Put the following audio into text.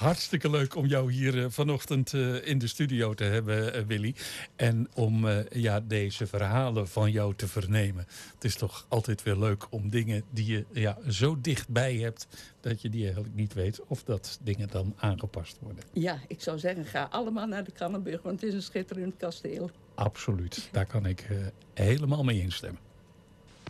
Hartstikke leuk om jou hier vanochtend in de studio te hebben, Willy. En om deze verhalen van jou te vernemen. Het is toch altijd weer leuk om dingen die je zo dichtbij hebt, dat je die eigenlijk niet weet of dat dingen dan aangepast worden. Ja, ik zou zeggen, ga allemaal naar de Kannenburg, want het is een schitterend kasteel. Absoluut, daar kan ik helemaal mee instemmen.